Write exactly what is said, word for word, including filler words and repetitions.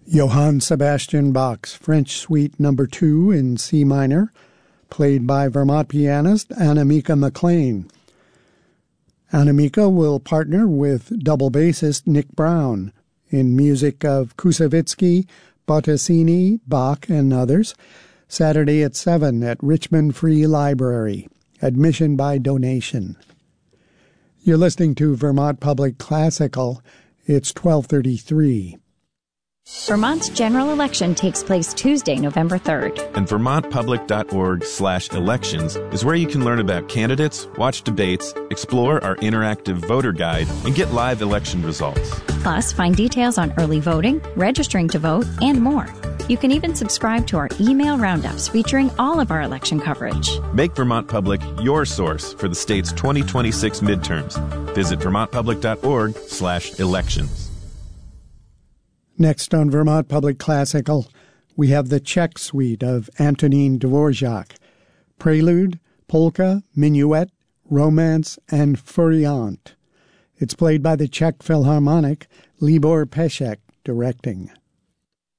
Johann Sebastian Bach's French Suite Number two in C minor, played by Vermont pianist Annemieke McLean. Annemieke will partner with double bassist Nick Brown in music of Kusevitsky, Bottesini, Bach, and others, Saturday at seven at Richmond Free Library. Admission by donation. You're listening to Vermont Public Classical. It's twelve thirty-three. Vermont's general election takes place Tuesday, November third. And vermontpublic.org slash elections is where you can learn about candidates, watch debates, explore our interactive voter guide, and get live election results. Plus, find details on early voting, registering to vote, and more. You can even subscribe to our email roundups featuring all of our election coverage. Make Vermont Public your source for the state's twenty twenty-six midterms. Visit vermontpublic.org slash elections. Next on Vermont Public Classical, we have the Czech Suite of Antonín Dvorak. Prelude, polka, minuet, romance, and furiant. It's played by the Czech Philharmonic, Libor Pešek directing.